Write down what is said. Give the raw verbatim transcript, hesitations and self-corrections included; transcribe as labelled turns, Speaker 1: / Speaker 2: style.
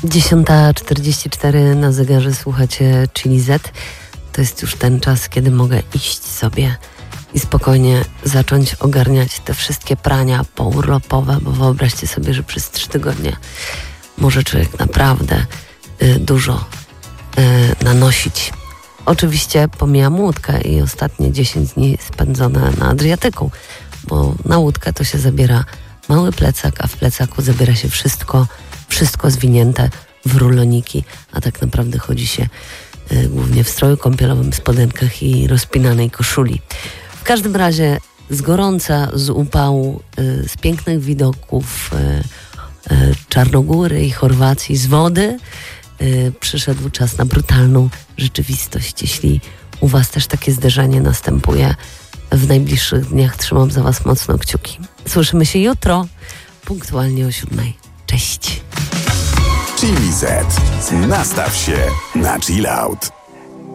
Speaker 1: dziesiąta czterdzieści cztery na zegarze, słuchacie Chili Z. To jest już ten czas, kiedy mogę iść sobie i spokojnie zacząć ogarniać te wszystkie prania pourlopowe, bo wyobraźcie sobie, że przez trzy tygodnie może człowiek naprawdę y, dużo y, nanosić. Oczywiście pomijam łódkę i ostatnie dziesięć dni spędzone na Adriatyku, bo na łódkę to się zabiera mały plecak, a w plecaku zabiera się wszystko, wszystko zwinięte w ruloniki, a tak naprawdę chodzi się y, głównie w stroju kąpielowym, spodenkach i rozpinanej koszuli. W każdym razie z gorąca, z upału, y, z pięknych widoków y, y, Czarnogóry i Chorwacji, z wody y, przyszedł czas na brutalną rzeczywistość. Jeśli u was też takie zderzenie następuje w najbliższych dniach, trzymam za was mocno kciuki. Słyszymy się jutro, punktualnie o siódmej. Cześć!
Speaker 2: Chili Z. Nastaw się na chill out.